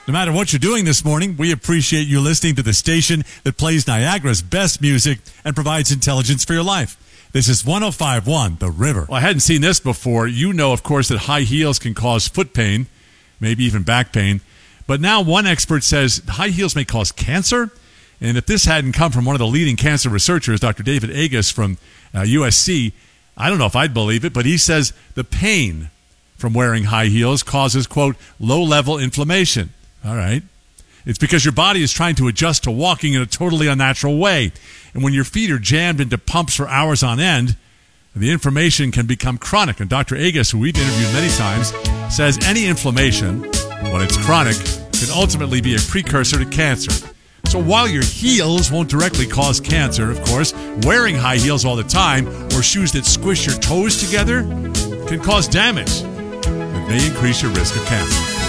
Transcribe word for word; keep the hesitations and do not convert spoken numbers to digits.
No matter what you're doing this morning, we appreciate you listening to the station that plays Niagara's best music and provides intelligence for your life. This is one oh five point one The River. Well, I hadn't seen this before. You know, of course, that high heels can cause foot pain, maybe even back pain. But now one expert says high heels may cause cancer. And if this hadn't come from one of the leading cancer researchers, Doctor David Agus from uh, U S C, I don't know if I'd believe it, but he says the pain from wearing high heels causes, quote, low-level inflammation. All right. It's because your body is trying to adjust to walking in a totally unnatural way. And when your feet are jammed into pumps for hours on end, the inflammation can become chronic. And Doctor Agus, who we've interviewed many times, says any inflammation, when it's chronic, can ultimately be a precursor to cancer. So while your heels won't directly cause cancer, of course, wearing high heels all the time or shoes that squish your toes together can cause damage that may increase your risk of cancer.